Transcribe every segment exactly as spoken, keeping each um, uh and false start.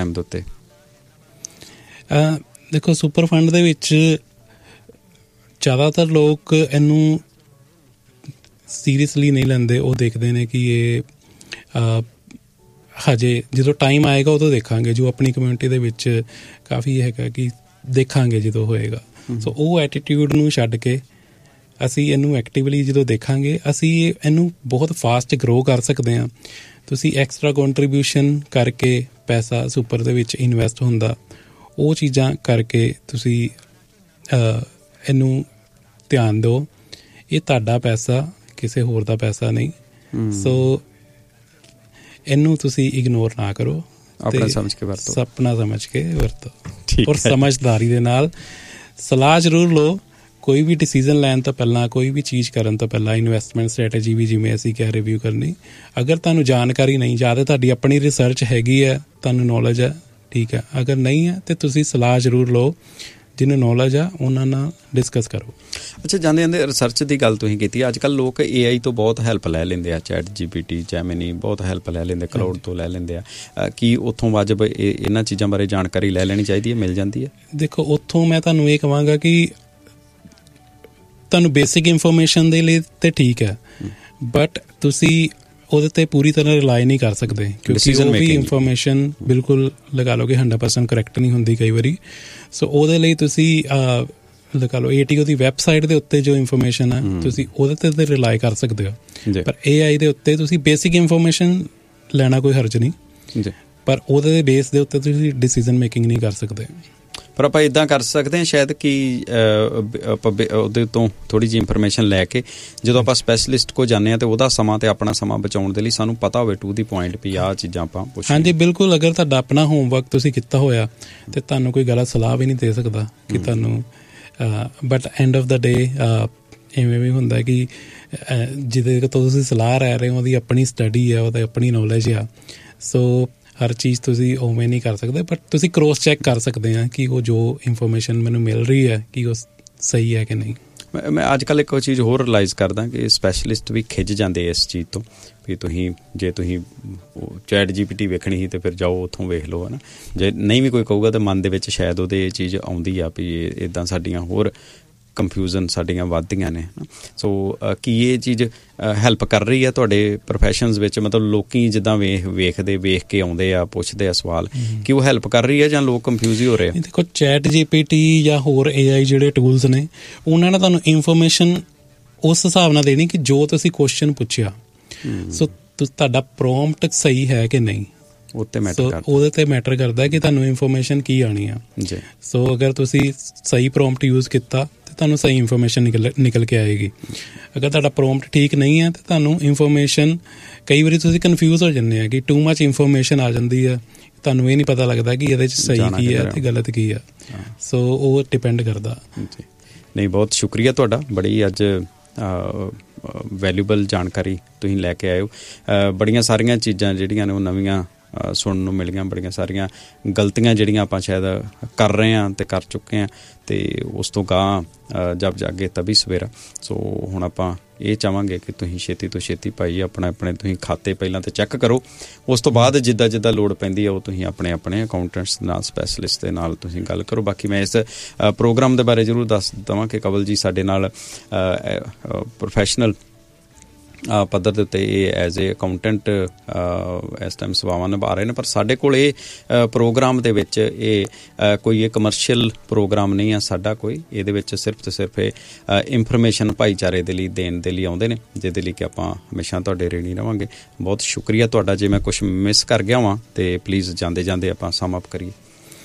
Time ਦੇ ਉੱਤੇ? ਦੇਖੋ, ਸੁਪਰ ਫੰਡ ਦੇ ਵਿੱਚ ਜ਼ਿਆਦਾਤਰ ਲੋਕ ਇਹਨੂੰ ਸੀਰੀਅਸਲੀ ਨਹੀਂ ਲੈਂਦੇ। ਉਹ ਦੇਖਦੇ ਨੇ ਕਿ ਇਹ ਹਜੇ ਜਦੋਂ ਟਾਈਮ ਆਏਗਾ ਉਦੋਂ ਦੇਖਾਂਗੇ। ਜੋ ਆਪਣੀ ਕਮਿਊਨਿਟੀ ਦੇ ਵਿੱਚ ਕਾਫੀ ਹੈਗਾ ਕਿ ਦੇਖਾਂਗੇ ਜਦੋਂ ਹੋਏਗਾ। ਸੋ ਉਹ ਐਟੀਟਿਊਡ ਨੂੰ ਛੱਡ ਕੇ ਅਸੀਂ ਇਹਨੂੰ ਐਕਟਿਵਲੀ ਜਦੋਂ ਦੇਖਾਂਗੇ, ਅਸੀਂ ਇਹਨੂੰ ਬਹੁਤ ਫਾਸਟ ਗਰੋ ਕਰ ਸਕਦੇ ਹਾਂ। ਤੁਸੀਂ ਐਕਸਟਰਾ ਕੰਟਰੀਬਿਊਸ਼ਨ ਕਰਕੇ ਪੈਸਾ ਸੁਪਰ ਦੇ ਵਿੱਚ ਇਨਵੈਸਟ ਹੁੰਦਾ, ਉਹ ਚੀਜ਼ਾਂ ਕਰਕੇ ਤੁਸੀਂ ਇਹਨੂੰ ਧਿਆਨ ਦਿਓ। ਇਹ ਤੁਹਾਡਾ ਪੈਸਾ, ਕਿਸੇ ਹੋਰ ਦਾ ਪੈਸਾ ਨਹੀਂ। ਸੋ ਇਹਨੂੰ ਤੁਸੀਂ ਇਗਨੋਰ ਨਾ ਕਰੋ, ਆਪਣਾ ਸਮਝ ਕੇ ਵਰਤੋ, ਆਪਣਾ ਸਮਝ ਕੇ ਵਰਤੋ ਔਰ ਸਮਝਦਾਰੀ ਦੇ ਨਾਲ ਸਲਾਹ ਜ਼ਰੂਰ ਲਓ। ਕੋਈ ਵੀ ਡਿਸੀਜ਼ਨ ਲੈਣ ਤੋਂ ਪਹਿਲਾਂ, ਕੋਈ ਵੀ ਚੀਜ਼ ਕਰਨ ਤੋਂ ਪਹਿਲਾਂ ਇਨਵੈਸਟਮੈਂਟ ਸਟ੍ਰੈਟਜੀ ਵੀ ਜਿਵੇਂ ਅਸੀਂ ਕਿਹਾ ਰਿਵਿਊ ਕਰਨੀ। ਅਗਰ ਤੁਹਾਨੂੰ ਜਾਣਕਾਰੀ ਨਹੀਂ, ਜਾਂ ਤਾਂ ਤੁਹਾਡੀ ਆਪਣੀ ਰਿਸਰਚ ਹੈਗੀ ਹੈ, ਤੁਹਾਨੂੰ ਨੌਲੇਜ ਹੈ, ਠੀਕ ਹੈ। ਅਗਰ ਨਹੀਂ ਹੈ ਤਾਂ ਤੁਸੀਂ ਸਲਾਹ ਜ਼ਰੂਰ ਲਓ, ਜਿਹਨੂੰ ਨੌਲੇਜ ਆ ਉਹਨਾਂ ਨਾਲ ਡਿਸਕਸ ਕਰੋ। ਅੱਛਾ, ਜਾਂਦੇ ਜਾਂਦੇ ਰਿਸਰਚ ਦੀ ਗੱਲ ਤੁਸੀਂ ਕੀਤੀ। ਅੱਜ ਕੱਲ੍ਹ ਲੋਕ ਏ ਆਈ ਤੋਂ ਬਹੁਤ ਹੈਲਪ ਲੈ ਲੈਂਦੇ ਆ, ਚੈਟ ਜੀ ਪੀ ਟੀ, ਜੈਮਨੀ, ਬਹੁਤ ਹੈਲਪ ਲੈ ਲੈਂਦੇ, ਕਲਾਉਡ ਤੋਂ ਲੈ ਲੈਂਦੇ ਆ। ਕੀ ਉੱਥੋਂ ਵਾਜਬ ਇਹਨਾਂ ਚੀਜ਼ਾਂ ਬਾਰੇ ਜਾਣਕਾਰੀ ਲੈ ਲੈਣੀ ਚਾਹੀਦੀ ਹੈ, ਮਿਲ ਜਾਂਦੀ ਹੈ? ਦੇਖੋ, ਉੱਥੋਂ ਮੈਂ ਤੁਹਾਨੂੰ ਇਹ ਕਹਾਂਗਾ ਕਿ ਤੁਹਾਨੂੰ ਬੇਸਿਕ ਇਨਫੋਰਮੇਸ਼ਨ ਦੇ ਲਈ ਤਾਂ ਠੀਕ ਹੈ, ਬਟ ਤੁਸੀਂ ਉਹਦੇ 'ਤੇ ਪੂਰੀ ਤਰ੍ਹਾਂ ਰਿਲਾਈ ਨਹੀਂ ਕਰ ਸਕਦੇ, ਕਿਉਂਕਿ ਉਹ ਵੀ ਇਨਫੋਰਮੇਸ਼ਨ ਬਿਲਕੁਲ ਲਗਾ ਲਓ ਕਿ ਹੰਡਰਡ ਪਰਸੈਂਟ ਕਰੈਕਟ ਨਹੀਂ ਹੁੰਦੀ ਕਈ ਵਾਰੀ। ਸੋ ਉਹਦੇ ਲਈ ਤੁਸੀਂ ਲਗਾ ਲਓ A T O the website ਦੇ ਉੱਤੇ ਜੋ ਇਨਫੋਰਮੇਸ਼ਨ ਹੈ ਤੁਸੀਂ ਉਹਦੇ 'ਤੇ ਤਾਂ ਰਿਲਾਈ ਕਰ ਸਕਦੇ ਹੋ। ਪਰ ਏ ਆਈ ਦੇ ਉੱਤੇ ਤੁਸੀਂ ਬੇਸਿਕ ਇਨਫੋਰਮੇਸ਼ਨ ਲੈਣਾ ਕੋਈ ਹਰਜ ਨਹੀਂ, ਪਰ ਉਹਦੇ ਦੇ ਬੇਸ ਦੇ ਉੱਤੇ ਤੁਸੀਂ ਡਿਸੀਜ਼ਨ ਮੇਕਿੰਗ ਨਹੀਂ ਕਰ ਸਕਦੇ। ਪਰ ਆਪਾਂ ਇੱਦਾਂ ਕਰ ਸਕਦੇ ਹਾਂ ਸ਼ਾਇਦ ਕਿ ਆਪਾਂ ਉਹਦੇ ਤੋਂ ਥੋੜ੍ਹੀ ਜਿਹੀ ਇਨਫੋਰਮੇਸ਼ਨ ਲੈ ਕੇ ਜਦੋਂ ਆਪਾਂ ਸਪੈਸ਼ਲਿਸਟ ਕੋਲ ਜਾਂਦੇ ਹਾਂ ਤਾਂ ਉਹਦਾ ਸਮਾਂ ਅਤੇ ਆਪਣਾ ਸਮਾਂ ਬਚਾਉਣ ਦੇ ਲਈ ਸਾਨੂੰ ਪਤਾ ਹੋਵੇ ਟੂ ਦੀ ਪੁਆਇੰਟ ਵੀ ਆਹ ਚੀਜ਼ਾਂ ਆਪਾਂ ਪੁੱਛ। ਹਾਂਜੀ, ਬਿਲਕੁਲ। ਅਗਰ ਤੁਹਾਡਾ ਆਪਣਾ ਹੋਮਵਰਕ ਤੁਸੀਂ ਕੀਤਾ ਹੋਇਆ ਤਾਂ ਤੁਹਾਨੂੰ ਕੋਈ ਗਲਤ ਸਲਾਹ ਵੀ ਨਹੀਂ ਦੇ ਸਕਦਾ ਕਿ ਤੁਹਾਨੂੰ। ਬਟ ਐਂਡ ਆਫ ਦਾ ਡੇ ਇਵੇਂ ਵੀ ਹੁੰਦਾ ਕਿ ਜਿਹਦੇ ਤੋਂ ਤੁਸੀਂ ਸਲਾਹ ਲੈ ਰਹੇ ਹੋ ਉਹਦੀ ਆਪਣੀ ਸਟੱਡੀ ਆ, ਉਹਦੀ ਆਪਣੀ ਨੌਲੇਜ ਆ। ਸੋ ਹਰ ਚੀਜ਼ ਤੁਸੀਂ ਉਵੇਂ ਨਹੀਂ ਕਰ ਸਕਦੇ, ਬਟ ਤੁਸੀਂ ਕ੍ਰੋਸ ਚੈੱਕ ਕਰ ਸਕਦੇ ਹਾਂ ਕਿ ਉਹ ਜੋ ਇਨਫੋਰਮੇਸ਼ਨ ਮੈਨੂੰ ਮਿਲ ਰਹੀ ਹੈ ਕਿ ਉਹ ਸਹੀ ਹੈ ਕਿ ਨਹੀਂ। ਮੈਂ ਮੈਂ ਅੱਜ ਕੱਲ੍ਹ ਇੱਕ ਚੀਜ਼ ਹੋਰ ਰਿਲਾਈਜ਼ ਕਰਦਾ ਕਿ ਸਪੈਸ਼ਲਿਸਟ ਵੀ ਖਿੱਚ ਜਾਂਦੇ ਇਸ ਚੀਜ਼ ਤੋਂ ਵੀ ਤੁਸੀਂ ਜੇ ਤੁਸੀਂ ਚੈਟ ਜੀ ਪੀ ਟੀ ਵੇਖਣੀ ਸੀ ਤਾਂ ਫਿਰ ਜਾਓ ਉੱਥੋਂ ਵੇਖ ਲਓ, ਹੈ ਨਾ। ਜੇ ਨਹੀਂ ਵੀ ਕੋਈ ਕਹੂਗਾ ਤਾਂ ਮਨ ਦੇ ਵਿੱਚ ਸ਼ਾਇਦ ਉਹਦੇ ਇਹ ਚੀਜ਼ ਆਉਂਦੀ ਆ ਵੀ ਇੱਦਾਂ ਸਾਡੀਆਂ ਹੋਰ ਕੰਫਿਊਜ਼ਨ ਸਾਡੀਆਂ ਵੱਧਦੀਆਂ ਨੇ। ਸੋ ਕੀ ਇਹ ਚੀਜ਼ ਹੈਲਪ ਕਰ ਰਹੀ ਹੈ ਤੁਹਾਡੇ ਪ੍ਰੋਫੈਸ਼ਨਸ ਵਿੱਚ? ਮਤਲਬ ਲੋਕੀ ਜਿੱਦਾਂ ਵੇਖ ਵੇਖਦੇ ਵੇਖ ਕੇ ਆਉਂਦੇ ਆ, ਪੁੱਛਦੇ ਆ ਸਵਾਲ, ਕਿ ਉਹ ਹੈਲਪ ਕਰ ਰਹੀ ਹੈ ਜਾਂ ਲੋਕ ਕੰਫਿਊਜ਼ ਹੀ ਹੋ ਰਹੇ ਆ? ਦੇਖੋ, ਚੈਟ ਜੀ ਪੀ ਟੀ ਜਾਂ ਹੋਰ ਏ ਆਈ ਜਿਹੜੇ ਟੂਲਸ ਨੇ, ਉਹਨਾਂ ਨੇ ਤੁਹਾਨੂੰ ਇਨਫੋਰਮੇਸ਼ਨ ਉਸ ਹਿਸਾਬ ਨਾਲ ਦੇਣੀ ਕਿ ਜੋ ਤੁਸੀਂ ਕੁਐਸਚਨ ਪੁੱਛਿਆ। ਸੋ ਤੁਹਾਡਾ ਪ੍ਰੋਮਪਟ ਸਹੀ ਹੈ ਕਿ ਨਹੀਂ, ਉਹਦੇ ਤੇ ਮੈਟਰ ਕਰਦਾ ਕਿ ਤੁਹਾਨੂੰ ਇਨਫੋਰਮੇਸ਼ਨ ਕੀ ਆਉਣੀ ਆ। ਸੋ ਅਗਰ ਤੁਸੀਂ ਸਹੀ ਪ੍ਰੋਮਪਟ ਯੂਜ਼ ਕੀਤਾ ਤਾਂ ਤੁਹਾਨੂੰ ਸਹੀ ਇਨਫੋਰਮੇਸ਼ਨ ਨਿਕਲ ਨਿਕਲ ਕੇ ਆਏਗੀ। ਅਗਰ ਤੁਹਾਡਾ ਪ੍ਰੋਮਪਟ ਠੀਕ ਨਹੀਂ ਹੈ ਤਾਂ ਤੁਹਾਨੂੰ ਇਨਫੋਰਮੇਸ਼ਨ, ਕਈ ਵਾਰੀ ਤੁਸੀਂ ਕਨਫਿਊਜ਼ ਹੋ ਜਾਂਦੇ ਆ ਕਿ ਟੂ ਮੱਚ ਇਨਫੋਰਮੇਸ਼ਨ ਆ ਜਾਂਦੀ ਹੈ, ਤੁਹਾਨੂੰ ਇਹ ਨਹੀਂ ਪਤਾ ਲੱਗਦਾ ਕਿ ਇਹਦੇ 'ਚ ਸਹੀ ਕੀ ਹੈ ਅਤੇ ਗਲਤ ਕੀ ਆ। ਸੋ ਉਹ ਡਿਪੈਂਡ ਕਰਦਾ। ਨਹੀਂ, ਬਹੁਤ ਸ਼ੁਕਰੀਆ ਤੁਹਾਡਾ, ਬੜੀ ਅੱਜ ਵੈਲਿਊਬਲ ਜਾਣਕਾਰੀ ਤੁਸੀਂ ਲੈ ਕੇ ਆਏ ਹੋ। ਬੜੀਆਂ ਸਾਰੀਆਂ ਚੀਜ਼ਾਂ ਜਿਹੜੀਆਂ ਨੇ ਉਹ ਨਵੀਆਂ ਸੁਣਨ ਨੂੰ ਮਿਲੀਆਂ, ਬੜੀਆਂ ਸਾਰੀਆਂ ਗਲਤੀਆਂ ਜਿਹੜੀਆਂ ਆਪਾਂ ਸ਼ਾਇਦ ਕਰ ਰਹੇ ਹਾਂ ਅਤੇ ਕਰ ਚੁੱਕੇ ਹਾਂ, ਅਤੇ ਉਸ ਤੋਂ ਗਾਂਹ ਜਬ ਜਾਗੇ ਤਭੀ ਸਵੇਰਾ। ਸੋ ਹੁਣ ਆਪਾਂ ਇਹ ਚਾਹਾਂਗੇ ਕਿ ਤੁਸੀਂ ਛੇਤੀ ਤੋਂ ਛੇਤੀ ਭਾਈ ਆਪਣੇ ਆਪਣੇ ਤੁਸੀਂ ਖਾਤੇ ਪਹਿਲਾਂ ਤਾਂ ਚੈੱਕ ਕਰੋ, ਉਸ ਤੋਂ ਬਾਅਦ ਜਿੱਦਾਂ ਜਿੱਦਾਂ ਲੋੜ ਪੈਂਦੀ ਹੈ ਉਹ ਤੁਸੀਂ ਆਪਣੇ ਆਪਣੇ ਅਕਾਊਂਟੈਂਟਸ ਨਾਲ, ਸਪੈਸ਼ਲਿਸਟ ਦੇ ਨਾਲ ਤੁਸੀਂ ਗੱਲ ਕਰੋ। ਬਾਕੀ ਮੈਂ ਇਸ ਪ੍ਰੋਗਰਾਮ ਦੇ ਬਾਰੇ ਜ਼ਰੂਰ ਦੱਸ ਦੇਵਾਂ ਕਿ ਕਵਲ ਜੀ ਸਾਡੇ ਨਾਲ ਪ੍ਰੋਫੈਸ਼ਨਲ ਪੱਧਰ ਦੇ ਉੱਤੇ ਇਹ ਐਜ਼ ਏ ਅਕਾਊਂਟੈਂਟ ਇਸ ਟਾਈਮ ਸੇਵਾਵਾਂ ਨਿਭਾ ਰਹੇ ਨੇ, ਪਰ ਸਾਡੇ ਕੋਲ ਇਹ ਪ੍ਰੋਗਰਾਮ ਦੇ ਵਿੱਚ ਇਹ ਕੋਈ ਇਹ ਕਮਰਸ਼ੀਅਲ ਪ੍ਰੋਗਰਾਮ ਨਹੀਂ ਆ ਸਾਡਾ ਕੋਈ। ਇਹਦੇ ਵਿੱਚ ਸਿਰਫ ਅਤੇ ਸਿਰਫ ਇਹ ਇਨਫੋਰਮੇਸ਼ਨ ਭਾਈਚਾਰੇ ਦੇ ਲਈ ਦੇਣ ਦੇ ਲਈ ਆਉਂਦੇ ਨੇ, ਜਿਹਦੇ ਲਈ ਕਿ ਆਪਾਂ ਹਮੇਸ਼ਾ ਤੁਹਾਡੇ ਰੇਣੀ ਰਹਾਂਗੇ। ਬਹੁਤ ਸ਼ੁਕਰੀਆ ਤੁਹਾਡਾ। ਜੇ ਮੈਂ ਕੁਛ ਮਿਸ ਕਰ ਗਿਆ ਵਾਂ ਤਾਂ ਪਲੀਜ਼ ਜਾਂਦੇ ਜਾਂਦੇ ਆਪਾਂ ਸਮ ਅਪ ਕਰੀਏ।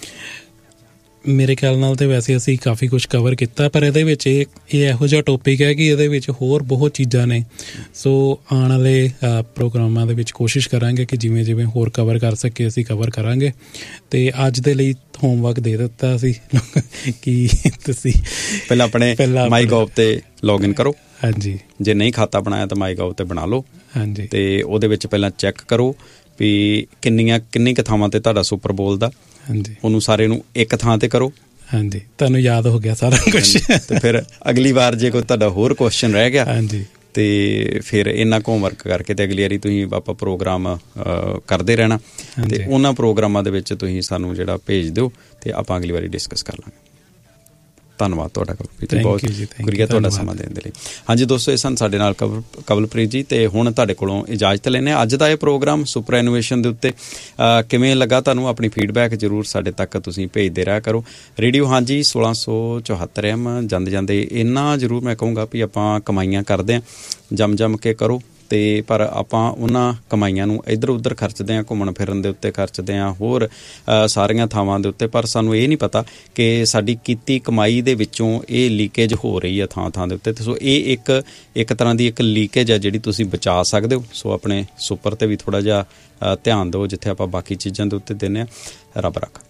ਮੇਰੇ ਖਿਆਲ ਨਾਲ ਤਾਂ ਵੈਸੇ ਅਸੀਂ ਕਾਫੀ ਕੁਛ ਕਵਰ ਕੀਤਾ, ਪਰ ਇਹਦੇ ਵਿੱਚ ਇਹ ਇਹ ਇਹੋ ਜਿਹਾ ਟੋਪਿਕ ਹੈ ਕਿ ਇਹਦੇ ਵਿੱਚ ਹੋਰ ਬਹੁਤ ਚੀਜ਼ਾਂ ਨੇ। ਸੋ ਆਉਣ ਵਾਲੇ ਪ੍ਰੋਗਰਾਮਾਂ ਦੇ ਵਿੱਚ ਕੋਸ਼ਿਸ਼ ਕਰਾਂਗੇ ਕਿ ਜਿਵੇਂ ਜਿਵੇਂ ਹੋਰ ਕਵਰ ਕਰ ਸਕੇ ਅਸੀਂ ਕਵਰ ਕਰਾਂਗੇ। ਅਤੇ ਅੱਜ ਦੇ ਲਈ ਹੋਮਵਰਕ ਦੇ ਦਿੱਤਾ ਸੀ ਕਿ ਤੁਸੀਂ ਪਹਿਲਾਂ ਆਪਣੇ ਮਾਈ ਗੋਵ 'ਤੇ ਲੌਗਇਨ ਕਰੋ। ਹਾਂਜੀ, ਜੇ ਨਹੀਂ ਖਾਤਾ ਬਣਾਇਆ ਤਾਂ ਮਾਈ ਗੋਵ 'ਤੇ ਬਣਾ ਲਓ। ਹਾਂਜੀ, ਅਤੇ ਉਹਦੇ ਵਿੱਚ ਪਹਿਲਾਂ ਚੈੱਕ ਕਰੋ ਵੀ ਕਿੰਨੀਆਂ ਕਿੰਨੀ ਕੁ ਥਾਵਾਂ 'ਤੇ ਤੁਹਾਡਾ ਸੁਪਰ ਬੋਲਦਾ। ਹਾਂਜੀ, ਉਹਨੂੰ ਸਾਰੇ ਨੂੰ ਇੱਕ ਥਾਂ 'ਤੇ ਕਰੋ। ਹਾਂਜੀ, ਤੁਹਾਨੂੰ ਯਾਦ ਹੋ ਗਿਆ ਸਾਰਾ ਕੁਛ। ਅਤੇ ਫਿਰ ਅਗਲੀ ਵਾਰ ਜੇ ਕੋਈ ਤੁਹਾਡਾ ਹੋਰ ਕੁਐਸਚਨ ਰਹਿ ਗਿਆ, ਹਾਂਜੀ, ਤੇ ਫਿਰ ਇੰਨਾ ਕੁ ਹੋਮਵਰਕ ਕਰਕੇ ਤੇ ਅਗਲੀ ਵਾਰੀ ਤੁਸੀਂ ਆਪਾਂ ਪ੍ਰੋਗਰਾਮ ਕਰਦੇ ਰਹਿਣਾ ਤੇ ਉਹਨਾਂ ਪ੍ਰੋਗਰਾਮਾਂ ਦੇ ਵਿੱਚ ਤੁਸੀਂ ਸਾਨੂੰ ਜਿਹੜਾ ਭੇਜ ਦਿਓ ਤੇ ਆਪਾਂ ਅਗਲੀ ਵਾਰੀ ਡਿਸਕਸ ਕਰ ਲਾਂਗੇ। ਧੰਨਵਾਦ ਤੁਹਾਡਾ ਕਵਲਪ੍ਰੀਤ, ਬਹੁਤ ਸ਼ੁਕਰੀਆ ਤੁਹਾਡਾ ਸਮਾਂ ਦੇਣ ਦੇ ਲਈ। ਹਾਂਜੀ ਦੋਸਤੋ, ਇਹ ਸਨ ਸਾਡੇ ਨਾਲ ਕਵਲ ਕਵਲਪ੍ਰੀਤ ਜੀ, ਤੇ ਹੁਣ ਤੁਹਾਡੇ ਕੋਲੋਂ ਇਜਾਜ਼ਤ ਲੈਂਦੇ ਹਾਂ। ਅੱਜ ਦਾ ਇਹ ਪ੍ਰੋਗਰਾਮ ਸੁਪਰ ਐਨੂਏਸ਼ਨ ਦੇ ਉੱਤੇ ਕਿਵੇਂ ਲੱਗਾ ਤੁਹਾਨੂੰ, ਆਪਣੀ ਫੀਡਬੈਕ ਜ਼ਰੂਰ ਸਾਡੇ ਤੱਕ ਤੁਸੀਂ ਭੇਜਦੇ ਰਿਹਾ ਕਰੋ। ਰੇਡੀਓ ਹਾਂਜੀ ਸੋਲਾਂ ਸੌ ਚੁਹੱਤਰ ਐਮ ਜਾਂਦੇ ਜਾਂਦੇ ਇੰਨਾ ਜ਼ਰੂਰ ਮੈਂ ਕਹੂੰਗਾ ਵੀ ਆਪਾਂ ਕਮਾਈਆਂ ਕਰਦੇ ਹਾਂ, ਜੰਮ ਜੰਮ ਕੇ ਕਰੋ, ਅਤੇ ਪਰ ਆਪਾਂ ਉਹਨਾਂ ਕਮਾਈਆਂ ਨੂੰ ਇੱਧਰ ਉੱਧਰ ਖਰਚਦੇ ਹਾਂ, ਘੁੰਮਣ ਫਿਰਨ ਦੇ ਉੱਤੇ ਖਰਚਦੇ ਹਾਂ, ਹੋਰ ਸਾਰੀਆਂ ਥਾਵਾਂ ਦੇ ਉੱਤੇ, ਪਰ ਸਾਨੂੰ ਇਹ ਨਹੀਂ ਪਤਾ ਕਿ ਸਾਡੀ ਕੀਤੀ ਕਮਾਈ ਦੇ ਵਿੱਚੋਂ ਇਹ ਲੀਕੇਜ ਹੋ ਰਹੀ ਹੈ ਥਾਂ ਥਾਂ ਦੇ ਉੱਤੇ। ਸੋ ਇਹ ਇੱਕ ਇੱਕ ਤਰ੍ਹਾਂ ਦੀ ਇੱਕ ਲੀਕੇਜ ਹੈ ਜਿਹੜੀ ਤੁਸੀਂ ਬਚਾ ਸਕਦੇ ਹੋ। ਸੋ ਆਪਣੇ ਸੁਪਰ 'ਤੇ ਵੀ ਥੋੜ੍ਹਾ ਜਿਹਾ ਧਿਆਨ ਦਿਓ ਜਿੱਥੇ ਆਪਾਂ ਬਾਕੀ ਚੀਜ਼ਾਂ ਦੇ ਉੱਤੇ ਦਿੰਦੇ ਹਾਂ। ਰੱਬ ਰੱਖ।